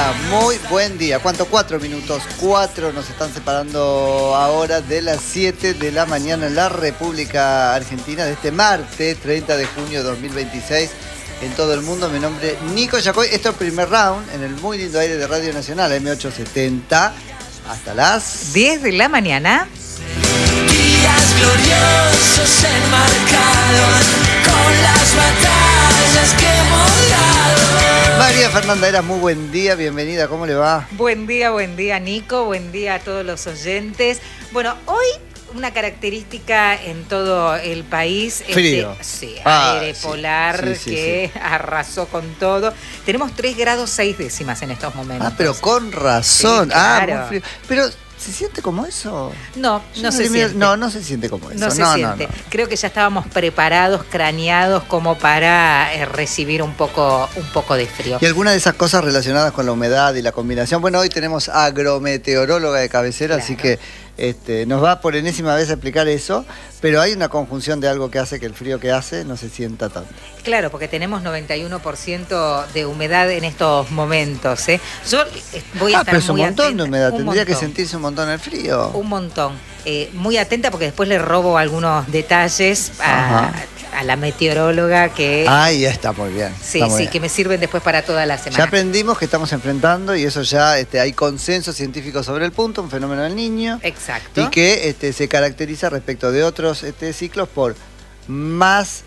muy buen día. ¿Cuánto? 4 minutos. 4 nos están separando ahora de las 7 de la mañana en la República Argentina de este martes 30 de junio de 2026. En todo el mundo, mi nombre es Nico Yacoy. Esto es el primer round en el muy lindo aire de Radio Nacional, M870, hasta las 10 de la mañana. Días gloriosos enmarcados con las batallas que hemos dado. María Fernanda Eras, muy buen día, bienvenida, ¿cómo le va? Buen día, Nico. Buen día a todos los oyentes. Bueno, hoy una característica en todo el país. Frío. Aire polar sí, que arrasó con todo. Tenemos 3 grados 6 décimas en estos momentos. Pero con razón. Sí, claro. Muy frío. Pero, ¿se siente como eso? No se siente. No se siente como eso. No se siente. Creo que ya estábamos preparados, craneados como para recibir un poco de frío. Y alguna de esas cosas relacionadas con la humedad y la combinación. Bueno, hoy tenemos agrometeoróloga de cabecera, claro. Así que nos va por enésima vez a explicar eso, pero hay una conjunción de algo que hace que el frío que hace no se sienta tanto. Claro, porque tenemos 91% de humedad en estos momentos, ¿eh? Yo voy a estar pero es un muy montón atenta. de humedad, tendría que sentirse un montón el frío. Un montón. Muy atenta porque después le robo algunos detalles a la meteoróloga que... Ay, ya está muy bien. Sí, que me sirven después para toda la semana. Ya aprendimos que estamos enfrentando, y eso ya hay consenso científico sobre el punto, un fenómeno del Niño. Exacto. Y que se caracteriza respecto de otros ciclos por más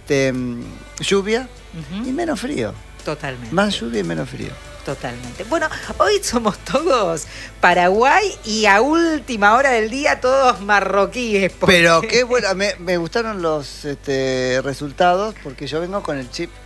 lluvia y menos frío. Totalmente. Más lluvia y menos frío. Totalmente. Bueno, hoy somos todos Paraguay y a última hora del día todos marroquíes. Pero qué bueno, me gustaron los resultados porque yo vengo con el chip,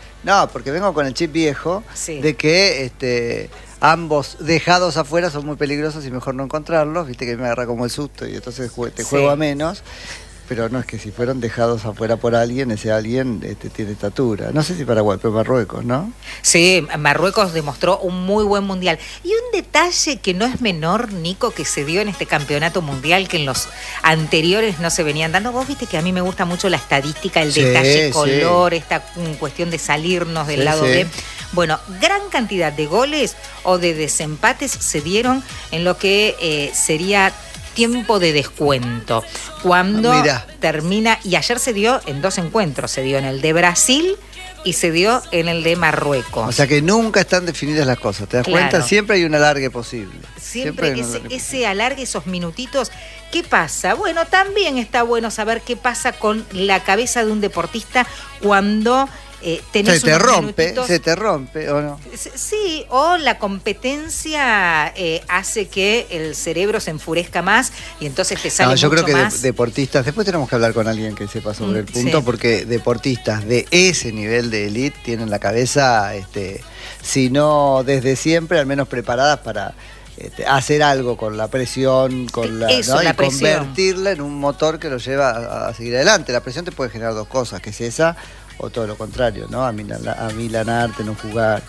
viejo, sí, de que ambos dejados afuera son muy peligrosos y mejor no encontrarlos, viste que me agarra como el susto y entonces te juego a menos. Pero no, es que si fueron dejados afuera por alguien, ese alguien tiene estatura. No sé si Paraguay, pero Marruecos, ¿no? Sí, Marruecos demostró un muy buen mundial. Y un detalle que no es menor, Nico, que se dio en este campeonato mundial, que en los anteriores no se venían dando. Vos viste que a mí me gusta mucho la estadística, el detalle, color, esta cuestión de salirnos del lado B. Bueno, gran cantidad de goles o de desempates se dieron en lo que sería tiempo de descuento, cuando termina, y ayer se dio en 2 encuentros, se dio en el de Brasil y se dio en el de Marruecos. O sea que nunca están definidas las cosas, ¿te das cuenta? Siempre hay un alargue posible. Siempre ese alargue, esos minutitos. ¿Qué pasa? Bueno, también está bueno saber qué pasa con la cabeza de un deportista cuando... tenés se te rompe, ¿o no? Sí, o la competencia hace que el cerebro se enfurezca más y entonces te sale mucho más. Yo creo que deportistas, después tenemos que hablar con alguien que sepa sobre el punto, porque deportistas de ese nivel de élite tienen la cabeza, si no desde siempre, al menos preparadas para... hacer algo con la presión, con la presión, y convertirla en un motor que lo lleva a seguir adelante. La presión te puede generar 2 cosas, que es esa o todo lo contrario, ¿no? Amilanarte, no jugar.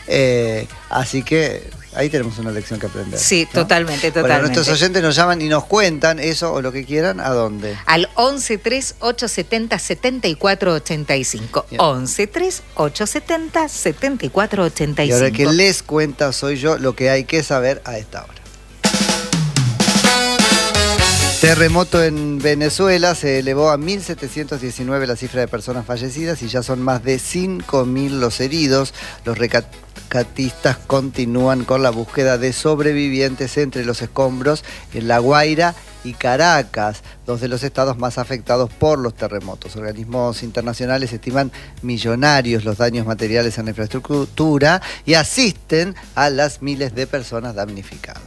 Así que ahí tenemos una lección que aprender. Sí, ¿no? Totalmente. Bueno, nuestros oyentes nos llaman y nos cuentan eso o lo que quieran, ¿a dónde? Al 1138707485. 1138707485. Y ahora que les cuenta soy yo lo que hay que saber a esta hora. Terremoto en Venezuela, se elevó a 1.719 la cifra de personas fallecidas y ya son más de 5.000 los heridos. Los rescatistas continúan con la búsqueda de sobrevivientes entre los escombros en La Guaira y Caracas, 2 de los estados más afectados por los terremotos. Organismos internacionales estiman millonarios los daños materiales en la infraestructura y asisten a las miles de personas damnificadas.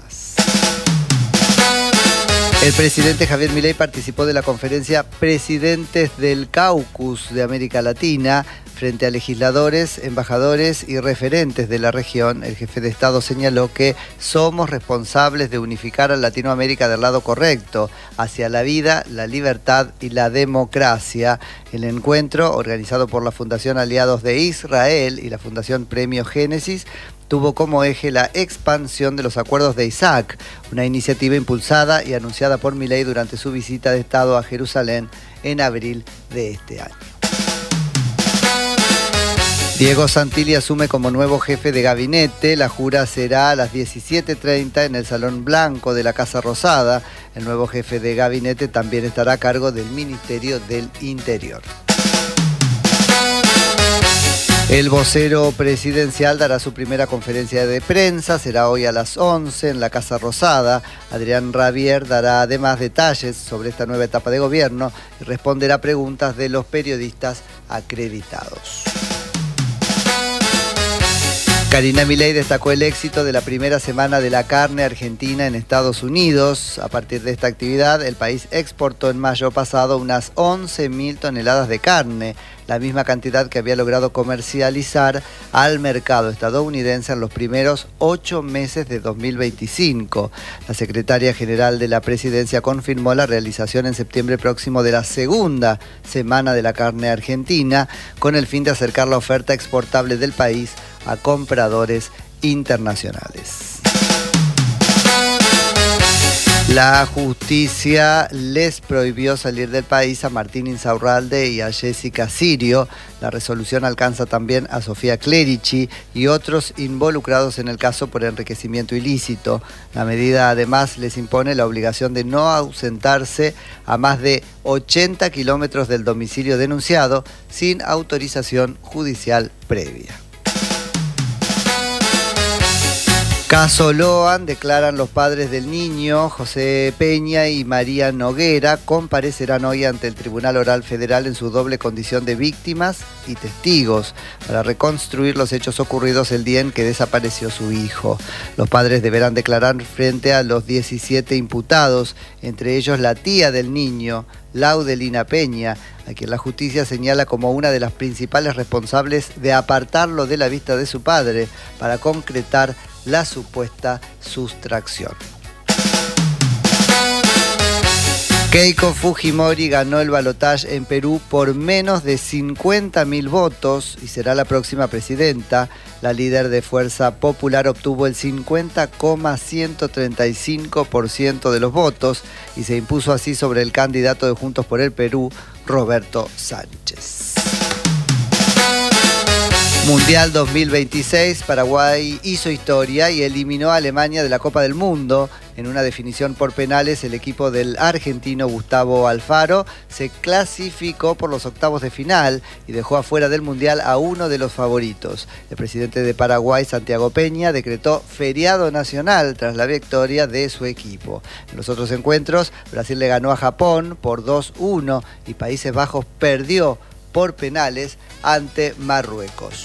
El presidente Javier Milei participó de la conferencia Presidentes del Caucus de América Latina. Frente a legisladores, embajadores y referentes de la región, el jefe de Estado señaló que somos responsables de unificar a Latinoamérica del lado correcto, hacia la vida, la libertad y la democracia. El encuentro, organizado por la Fundación Aliados de Israel y la Fundación Premio Génesis, tuvo como eje la expansión de los acuerdos de Isaac, una iniciativa impulsada y anunciada por Milei durante su visita de Estado a Jerusalén en abril de este año. Diego Santilli asume como nuevo jefe de gabinete. La jura será a las 17:30 en el Salón Blanco de la Casa Rosada. El nuevo jefe de gabinete también estará a cargo del Ministerio del Interior. El vocero presidencial dará su primera conferencia de prensa, será hoy a las 11 en la Casa Rosada. Adrián Rabier dará además detalles sobre esta nueva etapa de gobierno y responderá preguntas de los periodistas acreditados. Karina Milei destacó el éxito de la primera semana de la carne argentina en Estados Unidos. A partir de esta actividad, el país exportó en mayo pasado unas 11.000 toneladas de carne, la misma cantidad que había logrado comercializar al mercado estadounidense en los primeros 8 meses de 2025. La secretaria general de la presidencia confirmó la realización en septiembre próximo de la segunda semana de la carne argentina, con el fin de acercar la oferta exportable del país a compradores internacionales. La justicia les prohibió salir del país a Martín Insaurralde y a Jessica Sirio. La resolución alcanza también a Sofía Clerici y otros involucrados en el caso por enriquecimiento ilícito. La medida además les impone la obligación de no ausentarse a más de 80 kilómetros del domicilio denunciado sin autorización judicial previa. Caso Loan, declaran los padres del niño, José Peña y María Noguera, comparecerán hoy ante el Tribunal Oral Federal en su doble condición de víctimas y testigos para reconstruir los hechos ocurridos el día en que desapareció su hijo. Los padres deberán declarar frente a los 17 imputados, entre ellos la tía del niño, Laudelina Peña, a quien la justicia señala como una de las principales responsables de apartarlo de la vista de su padre para concretar la supuesta sustracción. Keiko Fujimori ganó el balotaje en Perú por menos de 50.000 votos y será la próxima presidenta. La líder de Fuerza Popular obtuvo el 50,135% de los votos y se impuso así sobre el candidato de Juntos por el Perú, Roberto Sánchez. Mundial 2026, Paraguay hizo historia y eliminó a Alemania de la Copa del Mundo. En una definición por penales, el equipo del argentino Gustavo Alfaro se clasificó por los octavos de final y dejó afuera del Mundial a uno de los favoritos. El presidente de Paraguay, Santiago Peña, decretó feriado nacional tras la victoria de su equipo. En los otros encuentros, Brasil le ganó a Japón por 2-1 y Países Bajos perdió por penales ante Marruecos.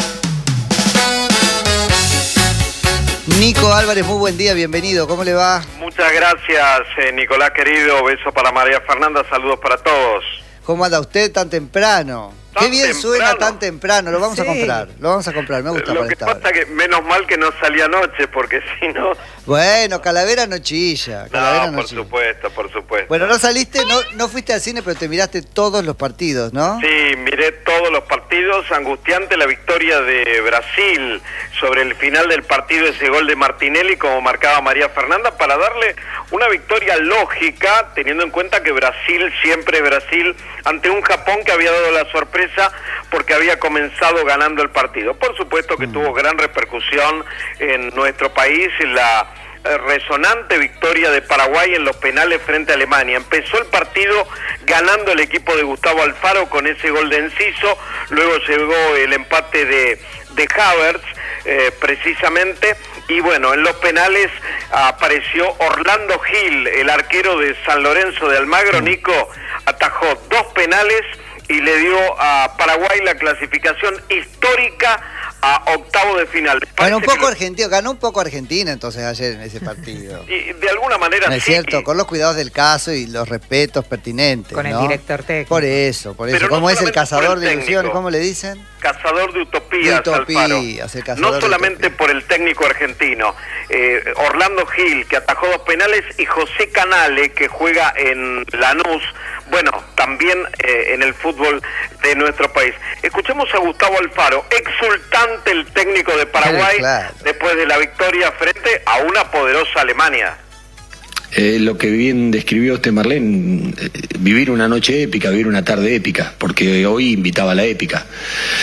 Nico Álvarez, muy buen día, bienvenido, ¿cómo le va? Muchas gracias, Nicolás querido, beso para María Fernanda, saludos para todos. ¿Cómo anda usted tan temprano? Qué bien temprano. Suena tan temprano, lo vamos a comprar, me gusta lo para que esta pasa hora. Que menos mal que no salí anoche, porque si no... Bueno, Calavera no chilla. No, por supuesto. Bueno, no saliste, no fuiste al cine, pero te miraste todos los partidos, ¿no? Sí, miré todos los partidos, angustiante la victoria de Brasil sobre el final del partido, ese gol de Martinelli, como marcaba María Fernanda, para darle una victoria lógica, teniendo en cuenta que Brasil siempre es Brasil, ante un Japón que había dado la sorpresa porque había comenzado ganando el partido. Por supuesto que tuvo gran repercusión en nuestro país la resonante victoria de Paraguay en los penales frente a Alemania. Empezó el partido ganando el equipo de Gustavo Alfaro con ese gol de Enciso, luego llegó el empate de Havertz, precisamente, y bueno, en los penales apareció Orlando Gil, el arquero de San Lorenzo de Almagro. Nico atajó 2 penales y le dio a Paraguay la clasificación histórica a octavo de final. Ganó un poco Argentina entonces ayer en ese partido. Y de alguna manera no es cierto, con los cuidados del caso y los respetos pertinentes, con ¿no? el director técnico. Por eso. Pero ¿Cómo no es el cazador de ilusiones? técnico. ¿Cómo le dicen? Cazador de utopías, Alfaro. No solamente por el técnico argentino. Orlando Gil, que atajó 2 penales, y José Canale, que juega en Lanús, bueno, también en el fútbol de nuestro país. Escuchemos a Gustavo Alfaro, exultante el técnico de Paraguay, claro, después de la victoria frente a una poderosa Alemania. Lo que bien describió usted, Marlene, vivir una noche épica, vivir una tarde épica, porque hoy invitaba a la épica.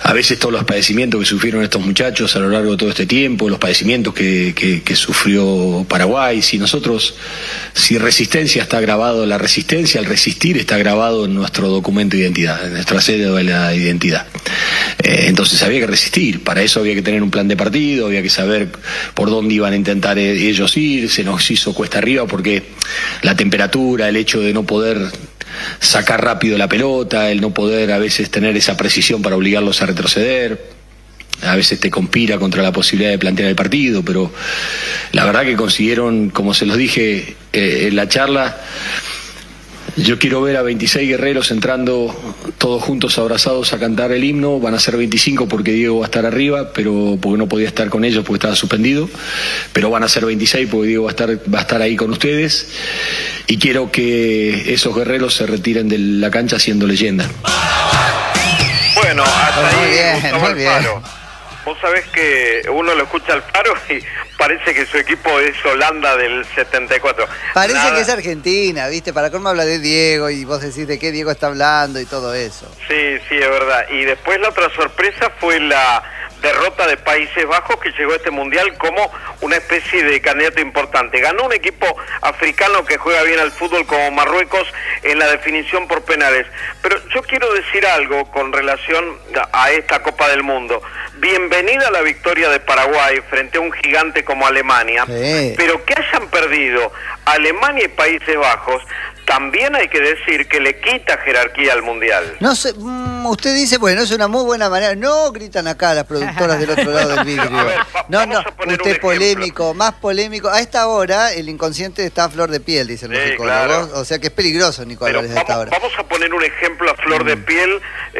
a veces todos los padecimientos que sufrieron estos muchachos a lo largo de todo este tiempo, los padecimientos que sufrió Paraguay. Si resistencia está grabado, la resistencia, el resistir está grabado en nuestro documento de identidad, en nuestra cédula de identidad. Entonces había que resistir, para eso había que tener un plan de partido, había que saber por dónde iban a intentar ellos ir. Se nos hizo cuesta arriba porque la temperatura, el hecho de no poder sacar rápido la pelota, el no poder a veces tener esa precisión para obligarlos a retroceder, a veces te conspira contra la posibilidad de plantear el partido, pero la verdad que consiguieron, como se los dije en la charla, yo quiero ver a 26 guerreros entrando todos juntos abrazados a cantar el himno. Van a ser 25 porque Diego va a estar arriba, pero porque no podía estar con ellos porque estaba suspendido, pero van a ser 26 porque Diego va a estar ahí con ustedes, y quiero que esos guerreros se retiren de la cancha siendo leyenda. Bueno, hasta ahí muy bien, Gustavo muy bien. Alfaro. Vos sabés que uno lo escucha al Alfaro y parece que su equipo es Holanda del 74. Parece Nada. que es Argentina, ¿viste? Para cómo habla de Diego y vos decís de qué Diego está hablando y todo eso. Sí, sí, es verdad. Y después la otra sorpresa fue la derrota de Países Bajos, que llegó a este mundial como una especie de candidato importante. Ganó un equipo africano que juega bien al fútbol como Marruecos en la definición por penales. Pero yo quiero decir algo con relación a esta Copa del Mundo. Bienvenida a la victoria de Paraguay frente a un gigante como Alemania, Sí. pero que hayan perdido Alemania y Países Bajos, también hay que decir que le quita jerarquía al mundial. No sé, usted dice, bueno, es una muy buena manera. No, gritan acá las productoras del otro lado del vidrio. A ver, vamos a poner un usted ejemplo. polémico, más polémico. A esta hora el inconsciente está a flor de piel, dicen los Sí, psicólogos. claro. O sea que es peligroso, Nico Pero Álvarez, a esta hora. vamos a poner un ejemplo a flor de piel,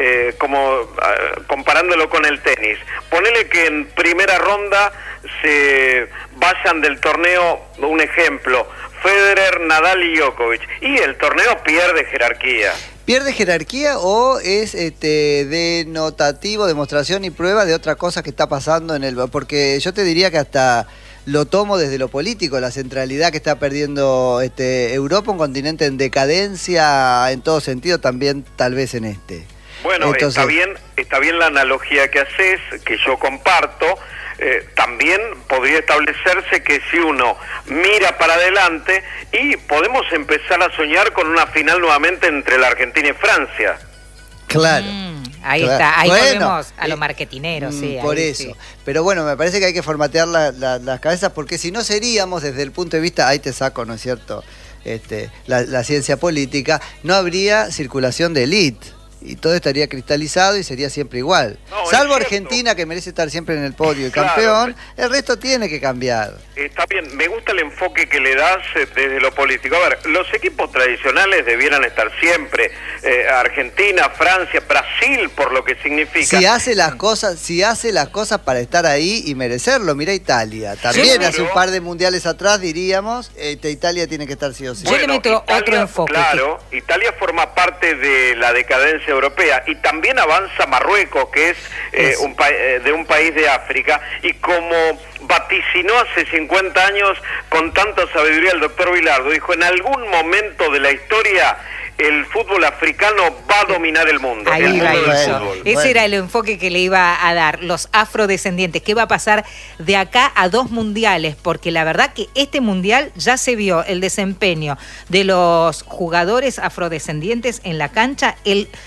comparándolo con el tenis. Ponele que en primera ronda se vayan del torneo, un ejemplo, Federer, Nadal y Djokovic, y el torneo pierde jerarquía. ¿Pierde jerarquía o es denotativo, demostración y prueba de otra cosa que está pasando en el... Porque yo te diría que hasta lo tomo desde lo político, la centralidad que está perdiendo Europa, un continente en decadencia en todo sentido, también tal vez en este. Bueno, Entonces, está bien la analogía que haces, que yo comparto. También podría establecerse que si uno mira para adelante y podemos empezar a soñar con una final nuevamente entre la Argentina y Francia. claro. Ahí Claro. está, ahí Bueno, volvemos a los marketineros, sí. Por ahí eso. sí. Pero bueno, me parece que hay que formatear las cabezas, porque si no seríamos desde el punto de vista, ahí te saco, ¿no es cierto? La ciencia política, no habría circulación de élite. Y todo estaría cristalizado y sería siempre igual. No, es Salvo cierto. Argentina, que merece estar siempre en el podio y Claro. campeón, el resto tiene que cambiar. Está bien, me gusta el enfoque que le das desde lo político. A ver, los equipos tradicionales debieran estar siempre. Argentina, Francia, Brasil, por lo que significa. Si hace las cosas para estar ahí y merecerlo, mira Italia. También Seguro. hace un par de mundiales atrás diríamos, Italia tiene que estar sí o sí. Yo le meto otro enfoque. Claro, Italia forma parte de la decadencia europea y también avanza Marruecos, que es de un país de África, y como vaticinó hace 50 años con tanta sabiduría el doctor Bilardo, dijo, en algún momento de la historia el fútbol africano va a dominar el mundo. Ahí el va mundo del eso. fútbol. Ese era el enfoque que le iba a dar, los afrodescendientes. ¿Qué va a pasar de acá a 2 mundiales? Porque la verdad que este mundial ya se vio el desempeño de los jugadores afrodescendientes en la cancha.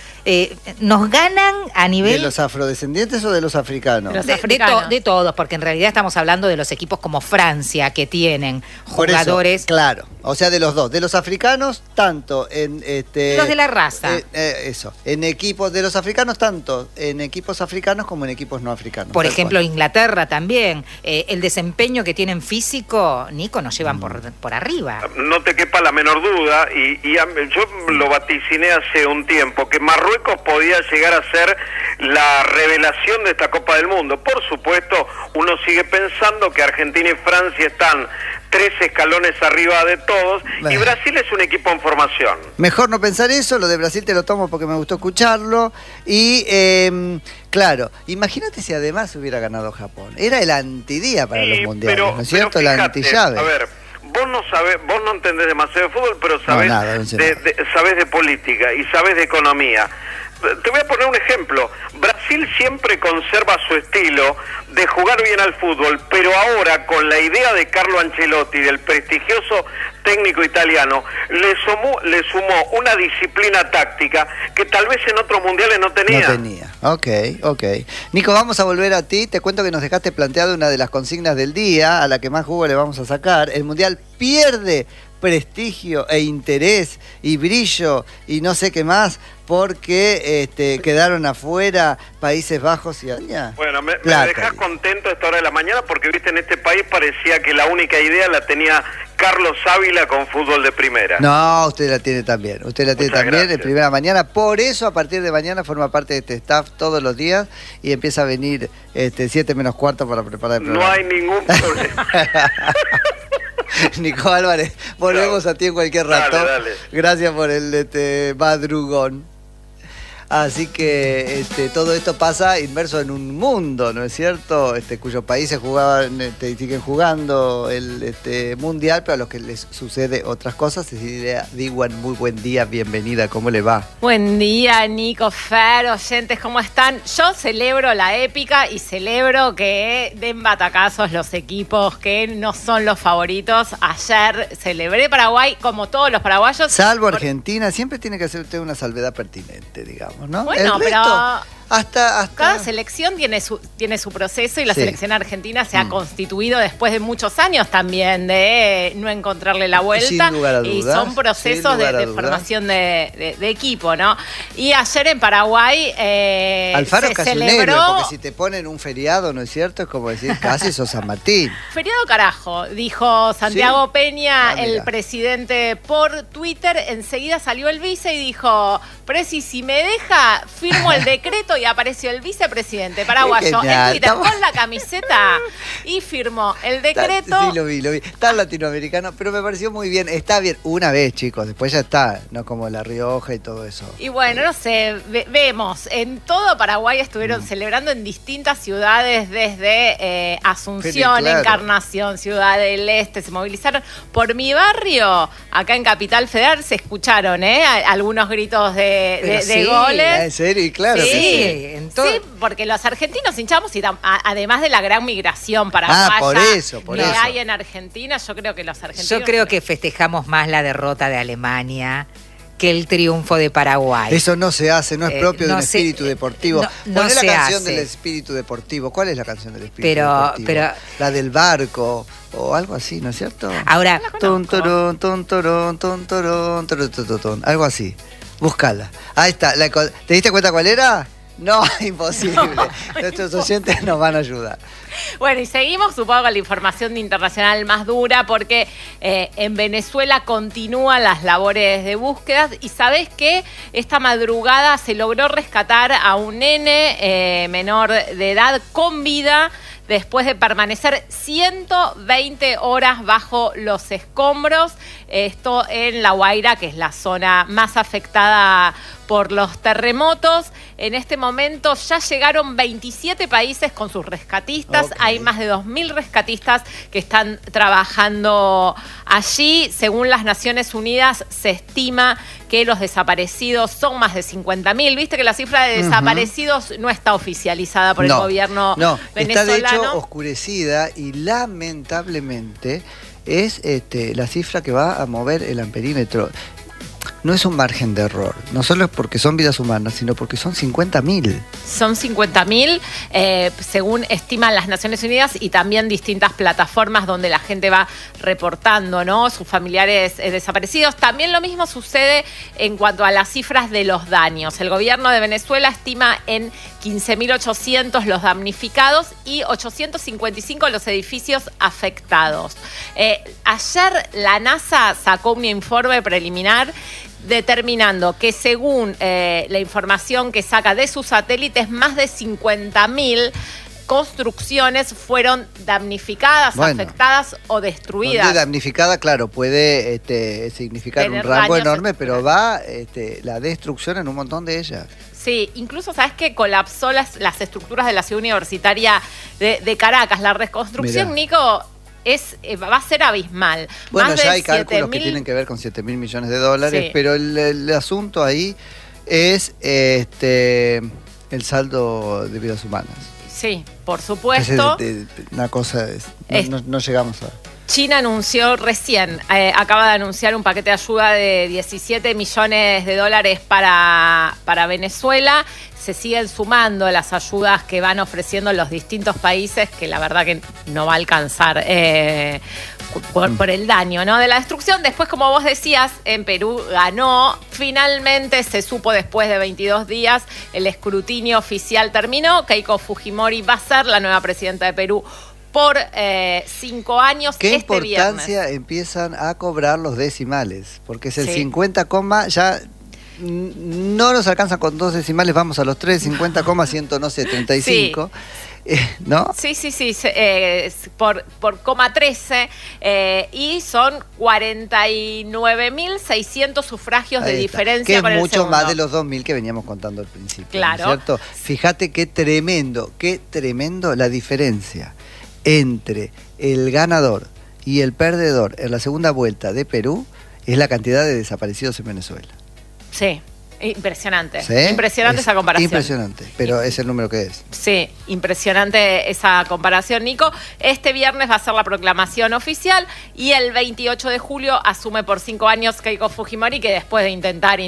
Nos ganan a nivel... ¿De los afrodescendientes o de los africanos? Los De africanos. de todos, porque en realidad estamos hablando de los equipos como Francia, que tienen Por eso, jugadores... claro, o sea, de los dos, de los africanos, tanto en... Los de la raza. Eso, en equipos de los africanos, tanto en equipos africanos como en equipos no africanos. Por tal ejemplo, cual. Inglaterra también. El desempeño que tienen físico, Nico, nos llevan por arriba. No te quepa la menor duda, yo lo vaticiné hace un tiempo, que Marruecos podía llegar a ser la revelación de esta Copa del Mundo. Por supuesto, uno sigue pensando que Argentina y Francia están 3 escalones arriba de todos, y Bueno. Brasil es un equipo en formación. Mejor no pensar eso, lo de Brasil te lo tomo porque me gustó escucharlo. Y claro, imagínate si además hubiera ganado Japón. Era el antidía para los mundiales, ¿no es cierto? La fíjate, antillave. a ver, vos no entendés demasiado de fútbol, pero sabés, nada, no sé nada. sabés de política y sabés de economía. Te voy a poner un ejemplo. Brasil siempre conserva su estilo de jugar bien al fútbol, pero ahora con la idea de Carlo Ancelotti, del prestigioso técnico italiano, le sumó una disciplina táctica que tal vez en otros mundiales no tenía. No tenía. Ok. Nico, vamos a volver a ti. Te cuento que nos dejaste planteado una de las consignas del día, a la que más jugo le vamos a sacar. El mundial pierde prestigio e interés y brillo y no sé qué más porque quedaron afuera Países Bajos y Alemania. Bueno, me dejás contento a esta hora de la mañana porque, viste, en este país parecía que la única idea la tenía Carlos Ávila con fútbol de primera. No, usted la tiene también. Usted la tiene también gracias. en primera mañana. Por eso, a partir de mañana, forma parte de este staff todos los días y empieza a venir 7 menos cuarto para preparar el programa. No hay ningún problema. Nico Álvarez, volvemos a ti en cualquier rato. Dale. Gracias por el madrugón. Así que todo esto pasa inmerso en un mundo, ¿no es cierto? Cuyos países jugaban, siguen jugando el mundial, pero a los que les sucede otras cosas. Cecilia Diwan, muy buen día, bienvenida, ¿cómo le va? Buen día, Nico, Fer, oyentes, ¿cómo están? Yo celebro la épica y celebro que den batacazos los equipos que no son los favoritos. Ayer celebré Paraguay como todos los paraguayos. Salvo Argentina, siempre tiene que hacer usted una salvedad pertinente, digamos, ¿no? Bueno, el resto, pero hasta cada selección tiene su proceso y la Sí. selección argentina se ha constituido después de muchos años también de no encontrarle la vuelta. Sin lugar a y dudas, son procesos sin lugar a de dudas. formación de equipo, ¿no? Y ayer en Paraguay Alfaro se es casi un celebró... héroe, porque si te ponen un feriado, ¿no es cierto? Es como decir, casi sos San Martín. Feriado carajo, dijo Santiago ¿Sí? Peña, Mira. el presidente, por Twitter. Enseguida salió el vice y dijo: Presi, si me deja, firmo el decreto, y apareció el vicepresidente paraguayo Genial, en Twitter estamos- con la camiseta y firmó el decreto. Sí, lo vi. Tan latinoamericano, pero me pareció muy bien. Está bien, una vez, chicos, después ya está, no como La Rioja y todo eso. Y bueno, no sé, vemos, en todo Paraguay estuvieron celebrando en distintas ciudades, desde Asunción, Pero, claro. Encarnación, Ciudad del Este, se movilizaron. Por mi barrio, acá en Capital Federal, se escucharon algunos gritos de Pero sí, goles. ¿En serio? Y claro Sí, que sí. en todo. Sí, porque los argentinos hinchamos y además de la gran migración paraguaya por eso. que hay en Argentina, yo creo que los argentinos... Yo creo que festejamos más la derrota de Alemania que el triunfo de Paraguay. Eso no se hace, no es propio de no un se- espíritu deportivo. no Poné la se canción hace. del espíritu deportivo. ¿Cuál es la canción del espíritu Pero- deportivo? pero- La del barco o algo así, ¿no es cierto? Ahora, Ton, torón, ton, torón, ton, torón, torón, ton, ton, ton. Algo así. Búscala. Ahí está. ¿Te diste cuenta cuál era? No, imposible. Nuestros oyentes nos van a ayudar. Bueno, y seguimos, supongo, con la información internacional más dura, porque en Venezuela continúan las labores de búsqueda. Y sabés que esta madrugada se logró rescatar a un nene menor de edad con vida, después de permanecer 120 horas bajo los escombros. Esto en La Guaira, que es la zona más afectada por los terremotos. En este momento ya llegaron 27 países con sus rescatistas. Ok. Hay más de 2.000 rescatistas que están trabajando allí. Según las Naciones Unidas, se estima que los desaparecidos son más de 50.000. Viste que la cifra de desaparecidos no está oficializada por el gobierno No, está de venezolano. hecho oscurecida y lamentablemente es la cifra que va a mover el amperímetro. No es un margen de error, no solo es porque son vidas humanas, sino porque son 50.000. Son 50.000, según estiman las Naciones Unidas, y también distintas plataformas donde la gente va reportando, ¿no?, sus familiares desaparecidos. También lo mismo sucede en cuanto a las cifras de los daños. El gobierno de Venezuela estima en 15.800 los damnificados y 855 los edificios afectados. Ayer la NASA sacó un informe preliminar determinando que, según la información que saca de sus satélites, más de 50.000 construcciones fueron damnificadas, Bueno, afectadas o destruidas. Donde damnificada, claro, puede significar Tener un rango daños enorme, pero estructurales. va la destrucción en un montón de ellas. Sí, incluso, ¿sabes qué? Colapsó las estructuras de la ciudad universitaria de Caracas. La reconstrucción, Mirá. Nico, va a ser abismal. Bueno, Más ya de hay cálculos que 7.000 tienen que ver con 7.000 millones de dólares, Sí. pero el asunto ahí es el saldo de vidas humanas. Sí, por supuesto. Una cosa, no llegamos a... China anunció recién, acaba de anunciar un paquete de ayuda de 17 millones de dólares para Venezuela. Se siguen sumando las ayudas que van ofreciendo los distintos países, que la verdad que no va a alcanzar por el daño, ¿no?, de la destrucción. Después, como vos decías, en Perú ganó. Finalmente se supo después de 22 días, el escrutinio oficial terminó. Keiko Fujimori va a ser la nueva presidenta de Perú por 5 años. ¿Qué este importancia viernes empiezan a cobrar los decimales? Porque es el Sí. 50, ya no nos alcanzan con 2 decimales, vamos a los 3, 50,135. ¿No? Sí, por coma 13, y son 49.600 sufragios de Ahí está. diferencia que es con el mucho segundo. más de los 2.000 que veníamos contando al principio. Claro. ¿No es cierto? Fíjate qué tremendo la diferencia entre el ganador y el perdedor en la segunda vuelta de Perú es la cantidad de desaparecidos en Venezuela. Sí, impresionante. ¿Sí? Impresionante esa comparación. Impresionante, pero es el número que es. Sí, impresionante esa comparación, Nico. Este viernes va a ser la proclamación oficial y el 28 de julio asume por 5 años Keiko Fujimori, que después de intentar,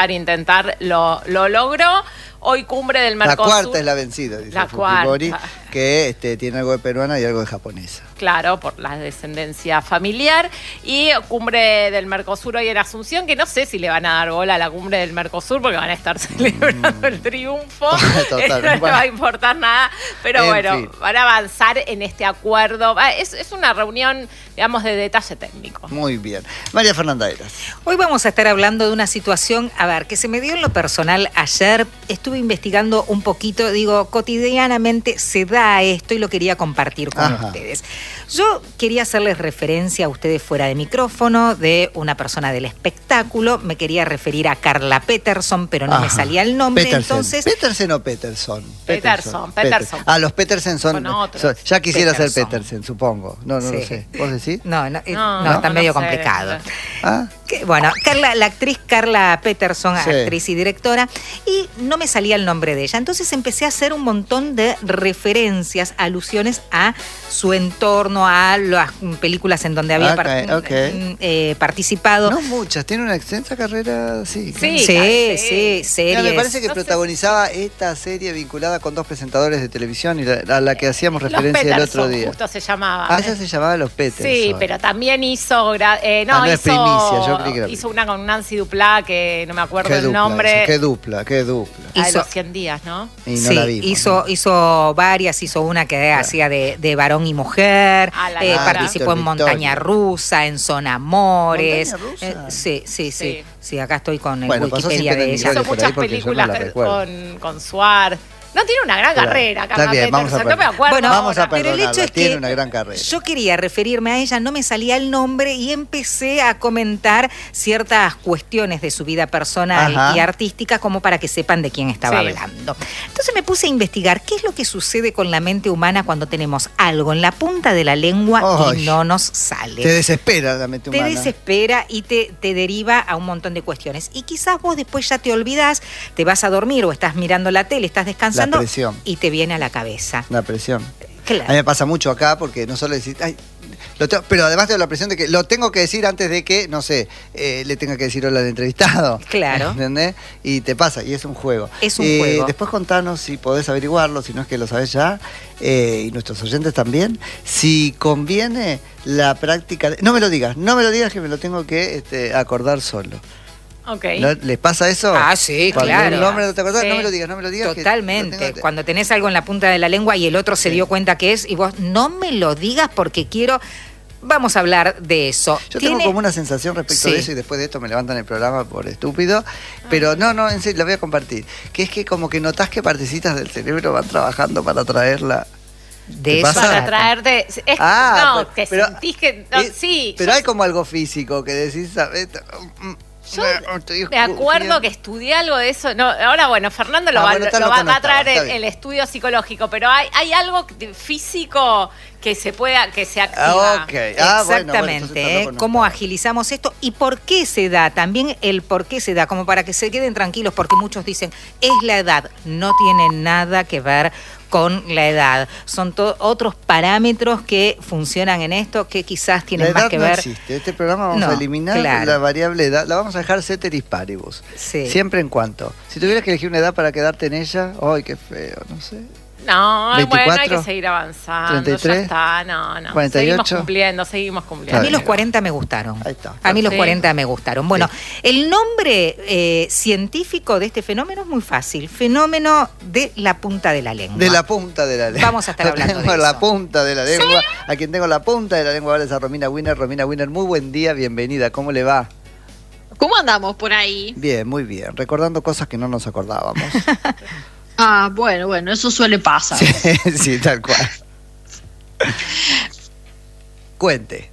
lo logró. Hoy cumbre del Mercosur. La cuarta es la vencida, dice La Fujimori, cuarta. que tiene algo de peruana y algo de japonesa. Claro, por la descendencia familiar. Y cumbre del Mercosur hoy en Asunción, que no sé si le van a dar bola a la cumbre del Mercosur porque van a estar celebrando el triunfo. Total. No les va a importar nada. Pero En bueno, fin. van a avanzar en este acuerdo. Es una reunión, digamos, de detalle técnico. Muy bien. María Fernanda Eras. Hoy vamos a estar hablando de una situación, que se me dio en lo personal ayer. Estuve investigando un poquito, cotidianamente se da esto y lo quería compartir con ustedes. Yo quería hacerles referencia a ustedes fuera de micrófono, de una persona del espectáculo. Me quería referir a Carla Peterson, pero no me salía el nombre. Entonces, ¿Petersen o Peterson? Peterson. Los Petersen son... Con otros. ya quisiera ser Peterson. Petersen, supongo. No Sí. lo sé. ¿Vos decís? No, está medio sé. complicado. ¿Ah? Bueno, la actriz Carla Peterson, Sí. actriz y directora, y no me salía el nombre de ella. Entonces empecé a hacer un montón de referencias, alusiones a su entorno, a las películas en donde había participado. No muchas, tiene una extensa carrera, sí. Sí. Sí, Mira, series. me parece que No sé protagonizaba esta serie vinculada con 2 presentadores de televisión y a la que hacíamos Los referencia el Peterson, otro día. justo se llamaba. Esa se llamaba Los Peterson. Sí, pero también hizo... no es primicia, yo creí que era hizo una con Nancy Duplá, que no me acuerdo el nombre. Qué dupla. La de Hizo- los 100 días, ¿no? Y no la vimos. hizo varias, hizo una que hacía de varón y mujer, la participó en Victoria. Montaña Rusa, en Son Amores. ¿Montaña Rusa? Sí, acá estoy con el Bueno, pasó Wikipedia siempre de en ella. Nicole Hizo por ahí muchas porque yo no películas la recuerdo. con Suar. No, tiene una gran Claro. carrera, Está Carla bien, vamos a Peterson. No me perdonar. acuerdo Bueno, Vamos a ahora. pero el hecho es tiene que una gran carrera. yo quería referirme a ella, no me salía el nombre y empecé a comentar ciertas cuestiones de su vida personal Ajá. y artística como para que sepan de quién estaba Sí. hablando. Entonces me puse a investigar qué es lo que sucede con la mente humana cuando tenemos algo en la punta de la lengua Ay. y no nos sale. Te desespera la mente Te humana. desespera y te deriva a un montón de cuestiones. Y quizás vos después ya te olvidás, te vas a dormir o estás mirando la tele, estás descansando La presión. y te viene a la cabeza. La presión. Claro. A mí me pasa mucho acá porque no solo decís, ay, pero además tengo la presión de que lo tengo que decir antes de que, no sé, le tenga que decir hola al entrevistado. Claro. ¿Entendés? Y te pasa, y es un juego. Es un juego. Después contanos si podés averiguarlo, si no es que lo sabés ya, y nuestros oyentes también, si conviene la práctica. No me lo digas que me lo tengo que acordar solo. Ok. ¿No? ¿Les pasa eso? Ah, sí, Cuando claro. un nombre no te acordás, Sí. no me lo digas. que Totalmente. lo tengo- Cuando tenés algo en la punta de la lengua y el otro se Sí. dio cuenta que es, y vos no me lo digas porque quiero. Vamos a hablar de eso. Yo tengo como una sensación respecto Sí. de eso y después de esto me levantan el programa por estúpido, pero no, en serio, la voy a compartir. Que es que como que notás que partecitas del cerebro van trabajando para traerla. De ¿Te eso pasa? Para trata. traerte. No, que pero- sentís que. No, sí. Pero yo- hay como algo físico que decís, ¿sabes? Yo me acuerdo que estudié algo de eso. No, ahora, bueno, Fernando va a traer el estudio psicológico, pero hay algo físico que se activa. Exactamente. Bueno, ¿Cómo agilizamos esto y por qué se da? También el por qué se da, como para que se queden tranquilos, porque muchos dicen, es la edad. No tiene nada que ver con la edad. Son otros parámetros que funcionan en esto que quizás tienen más que ver. La edad no existe. Este programa vamos a eliminar la variable edad. La vamos a dejar ceteris paribus. Sí. Siempre en cuanto. Si tuvieras que elegir una edad para quedarte en ella, ¡ay, qué feo! No sé. No, 24, bueno, hay que seguir avanzando. 33, ya está, no. 48. Seguimos cumpliendo. A mí los 40 me gustaron. Ahí está. A mí los 40 me gustaron. Bueno, el nombre científico de este fenómeno es muy fácil. Fenómeno de la punta de la lengua. De la punta de la lengua. Vamos a estar hablando de eso. La punta de la lengua. ¿Sí? A quien tengo la punta de la lengua ahora es a Romina Winner. Romina Winner, muy buen día, bienvenida. ¿Cómo le va? ¿Cómo andamos por ahí? Bien, muy bien. Recordando cosas que no nos acordábamos. Bueno, eso suele pasar. Sí, tal cual. Cuente.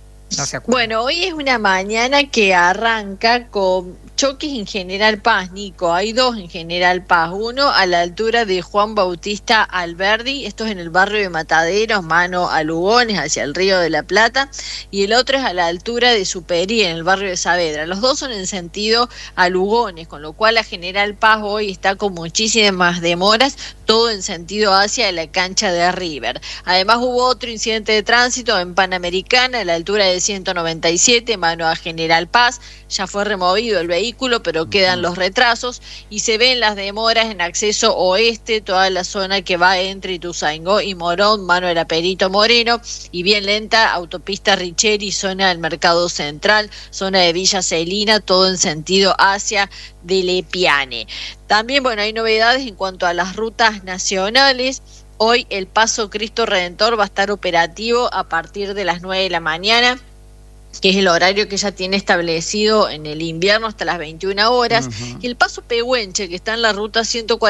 Bueno, hoy es una mañana que arranca con choques en General Paz, Nico. Hay dos en General Paz. Uno a la altura de Juan Bautista Alberdi, esto es en el barrio de Mataderos, mano a Lugones, hacia el Río de la Plata. Y el otro es a la altura de Superí, en el barrio de Saavedra. Los dos son en sentido a Lugones, con lo cual la General Paz hoy está con muchísimas demoras, todo en sentido hacia la cancha de River. Además hubo otro incidente de tránsito en Panamericana, a la altura de 197, mano a General Paz. Ya fue removido el vehículo, pero quedan los retrasos y se ven las demoras en acceso oeste, toda la zona que va entre Ituzaingó y Morón, mano de Perito Moreno, y bien lenta, autopista Richeri, zona del Mercado Central, zona de Villa Celina, todo en sentido hacia de Lepiane. También, bueno, hay novedades en cuanto a las rutas nacionales. Hoy el Paso Cristo Redentor va a estar operativo a partir de las 9 de la mañana, que es el horario que ya tiene establecido en el invierno hasta las 21 horas. Y el Paso Pehuenche, que está en la ruta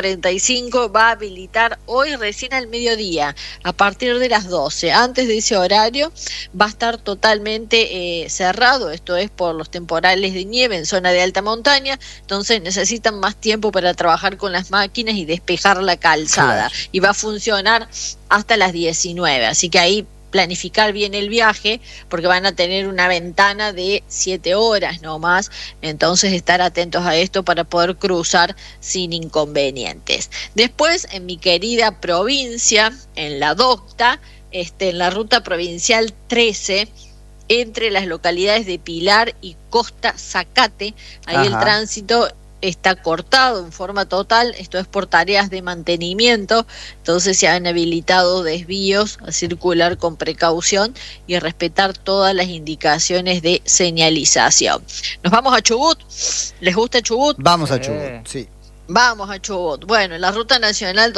145, va a habilitar hoy recién al mediodía, a partir de las 12. Antes de ese horario va a estar totalmente cerrado, esto es por los temporales de nieve en zona de alta montaña, entonces necesitan más tiempo para trabajar con las máquinas y despejar la calzada. Claro. Y va a funcionar hasta las 19, así que ahí planificar bien el viaje, porque van a tener una ventana de 7 horas no más, entonces estar atentos a esto para poder cruzar sin inconvenientes. Después, en mi querida provincia, en la Docta, en la ruta provincial 13, entre las localidades de Pilar y Costa Zacate, ahí el tránsito está cortado en forma total, esto es por tareas de mantenimiento, entonces se han habilitado desvíos a circular con precaución y a respetar todas las indicaciones de señalización. Nos vamos a Chubut, ¿les gusta Chubut? Vamos a Chubut, sí. Vamos a Chubut. Bueno, en la Ruta Nacional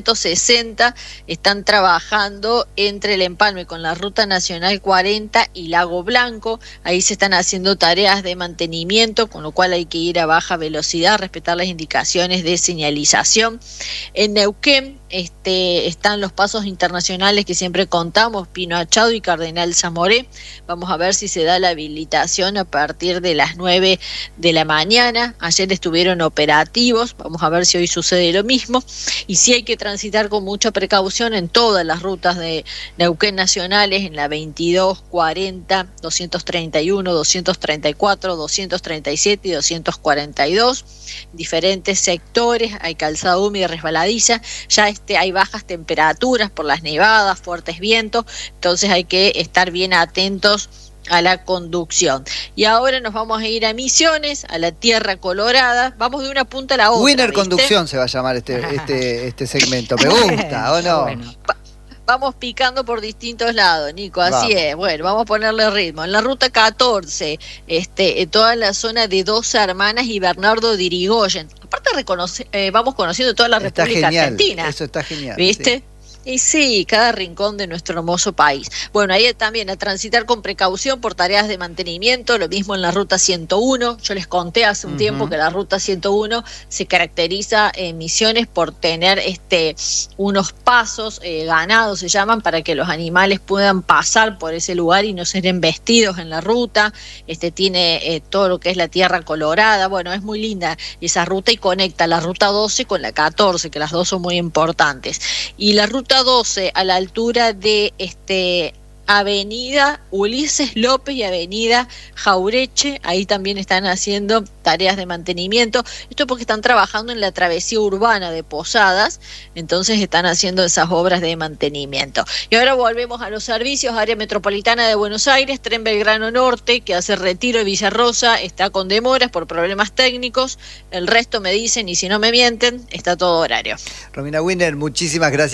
260 están trabajando entre el empalme con la Ruta Nacional 40 y Lago Blanco. Ahí se están haciendo tareas de mantenimiento, con lo cual hay que ir a baja velocidad, respetar las indicaciones de señalización. En Neuquén están los pasos internacionales que siempre contamos, Pino Achado y Cardenal Zamoré. Vamos a ver si se da la habilitación a partir de las 9 de la mañana. Ayer estuvieron operativos, vamos a ver si hoy sucede lo mismo. Y sí hay que transitar con mucha precaución en todas las rutas de Neuquén nacionales, en la 22, 40, 231, 234, 237 y 242. Diferentes sectores, hay calzada húmeda y resbaladiza, ya hay bajas temperaturas por las nevadas, fuertes vientos, entonces hay que estar bien atentos a la conducción. Y ahora nos vamos a ir a Misiones, a la Tierra Colorada, vamos de una punta a la otra. Winner Conducción se va a llamar este segmento, me gusta, ¿o no? Bueno. Vamos picando por distintos lados, Nico, así es. Bueno, vamos a ponerle ritmo. En la ruta 14, toda la zona de Dos Hermanas y Bernardo de Irigoyen. Aparte vamos conociendo toda la República Argentina. Eso está genial. ¿Viste? Sí. Y sí, cada rincón de nuestro hermoso país. Bueno, ahí también a transitar con precaución por tareas de mantenimiento, lo mismo en la ruta 101. Yo les conté hace un tiempo que la ruta 101 se caracteriza en Misiones por tener unos pasos ganados, se llaman, para que los animales puedan pasar por ese lugar y no ser embestidos en la ruta. Tiene todo lo que es la tierra colorada. Bueno, es muy linda esa ruta y conecta la ruta 12 con la 14, que las dos son muy importantes. Y la ruta 12 a la altura de Avenida Ulises López y Avenida Jaureche, ahí también están haciendo tareas de mantenimiento. Esto porque están trabajando en la travesía urbana de Posadas, entonces están haciendo esas obras de mantenimiento. Y ahora volvemos a los servicios. Área metropolitana de Buenos Aires, tren Belgrano Norte, que hace Retiro de Villarrosa, está con demoras por problemas técnicos. El resto me dicen, y si no me mienten, está todo horario. Romina Winer, muchísimas gracias.